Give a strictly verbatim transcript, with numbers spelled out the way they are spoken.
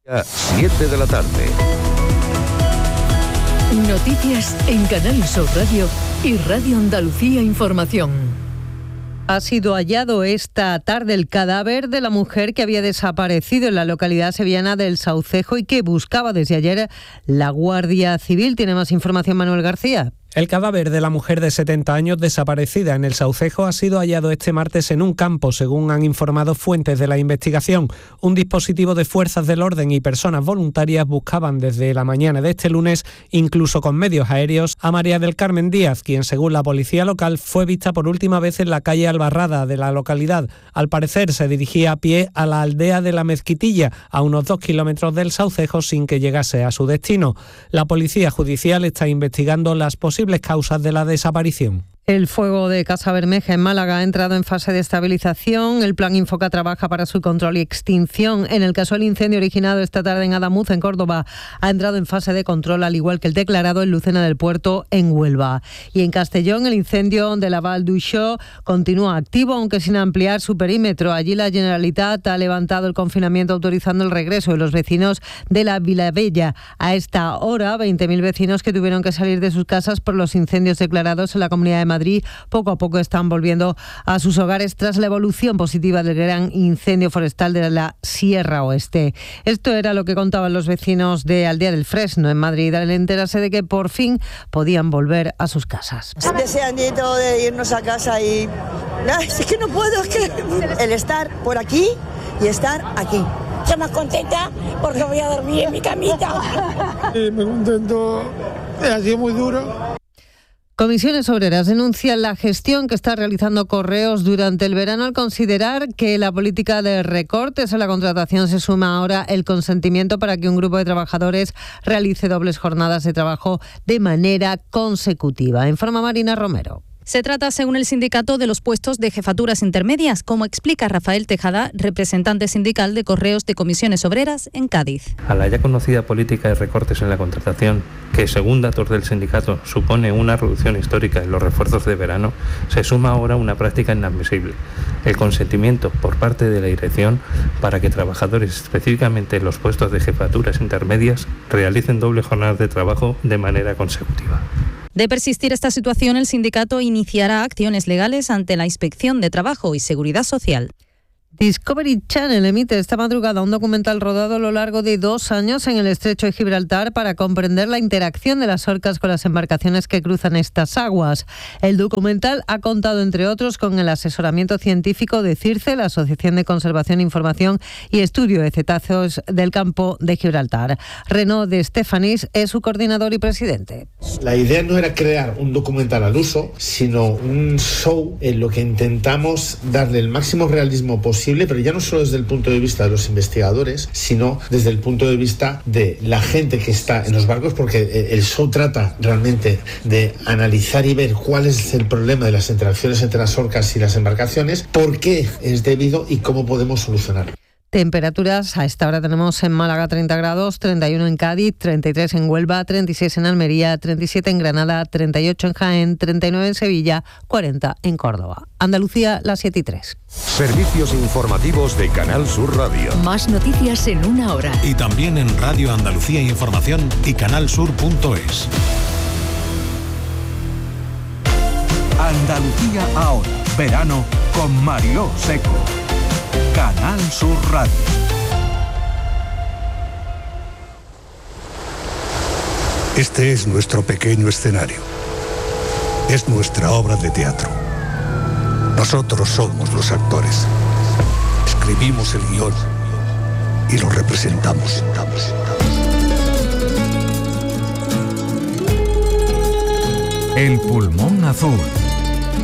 siete de la tarde. Noticias en Canal Sur Radio y Radio Andalucía Información. Ha sido hallado esta tarde el cadáver de la mujer que había desaparecido en la localidad sevillana del Saucejo y que buscaba desde ayer la Guardia Civil. Tiene más información Manuel García. El cadáver de la mujer de setenta años desaparecida en el Saucejo ha sido hallado este martes en un campo, según han informado fuentes de la investigación. Un dispositivo de fuerzas del orden y personas voluntarias buscaban desde la mañana de este lunes, incluso con medios aéreos, a María del Carmen Díaz, quien, según la policía local, fue vista por última vez en la calle Albarrada de la localidad. Al parecer, se dirigía a pie a la aldea de la Mezquitilla, a unos dos kilómetros del Saucejo, sin que llegase a su destino. La policía judicial está investigando las posibilidades causas de la desaparición. El fuego de Casa Bermeja en Málaga ha entrado en fase de estabilización. El Plan Infoca trabaja para su control y extinción. En el caso del incendio originado esta tarde en Adamuz, en Córdoba, ha entrado en fase de control, al igual que el declarado en Lucena del Puerto, en Huelva. Y en Castellón, el incendio de la Val d'Uixó continúa activo, aunque sin ampliar su perímetro. Allí la Generalitat ha levantado el confinamiento, autorizando el regreso de los vecinos de la Vilavella. A esta hora, veinte mil vecinos que tuvieron que salir de sus casas por los incendios declarados en la Comunidad de Madrid poco a poco están volviendo a sus hogares tras la evolución positiva del gran incendio forestal de la Sierra Oeste. Esto era lo que contaban los vecinos de Aldea del Fresno, en Madrid, al enterarse de que por fin podían volver a sus casas. Deseandito de irnos a casa y... Ay, es que no puedo, es que el estar por aquí y estar aquí. Estoy más contenta porque voy a dormir en mi camita. Sí, me contento, ha sido muy duro. Comisiones Obreras denuncian la gestión que está realizando Correos durante el verano al considerar que la política de recortes en la contratación se suma ahora el consentimiento para que un grupo de trabajadores realice dobles jornadas de trabajo de manera consecutiva. Informa Marina Romero. Se trata, según el sindicato, de los puestos de jefaturas intermedias, como explica Rafael Tejada, representante sindical de Correos de Comisiones Obreras en Cádiz. A la ya conocida política de recortes en la contratación, que según datos del sindicato supone una reducción histórica en los refuerzos de verano, se suma ahora una práctica inadmisible: el consentimiento por parte de la dirección para que trabajadores, específicamente en los puestos de jefaturas intermedias, realicen doble jornada de trabajo de manera consecutiva. De persistir esta situación, el sindicato iniciará acciones legales ante la Inspección de Trabajo y Seguridad Social. Discovery Channel emite esta madrugada un documental rodado a lo largo de dos años en el estrecho de Gibraltar para comprender la interacción de las orcas con las embarcaciones que cruzan estas aguas. El documental ha contado, entre otros, con el asesoramiento científico de CIRCE, la Asociación de Conservación, Información y Estudio de Cetáceos del Campo de Gibraltar. Renaud de Estefanís es su coordinador y presidente. La idea no era crear un documental al uso, sino un show en lo que intentamos darle el máximo realismo posible, pero ya no solo desde el punto de vista de los investigadores, sino desde el punto de vista de la gente que está en los barcos, porque el show trata realmente de analizar y ver cuál es el problema de las interacciones entre las orcas y las embarcaciones, por qué es debido y cómo podemos solucionarlo. Temperaturas, a esta hora tenemos en Málaga treinta grados, treinta y uno en Cádiz, treinta y tres en Huelva, treinta y seis en Almería, treinta y siete en Granada, treinta y ocho en Jaén, treinta y nueve en Sevilla, cuarenta en Córdoba. Andalucía, las siete y tres. Servicios informativos de Canal Sur Radio. Más noticias en una hora. Y también en Radio Andalucía Información y canalsur punto es. Andalucía ahora. Verano con Mariló Seco. Canal Sur Radio. Este es nuestro pequeño escenario. Es nuestra obra de teatro. Nosotros somos los actores. Escribimos el guión y lo representamos. El pulmón azul.